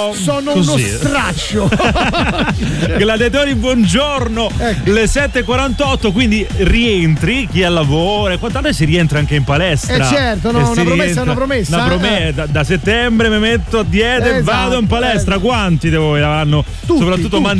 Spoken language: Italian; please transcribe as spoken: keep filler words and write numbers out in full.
po' sono così. uno straccio. Gladiatori, buongiorno. Ecco. Le sette e quarantotto, quindi rientri, chi al lavoro e quant'altro, si rientra anche in palestra. Eh certo, no, E una si promessa è rientra- una promessa, una eh. promessa. Da, da settembre mi metto a dieta e Esatto, vado in palestra. eh. Quanti di voi l'hanno Tutti, soprattutto tutti.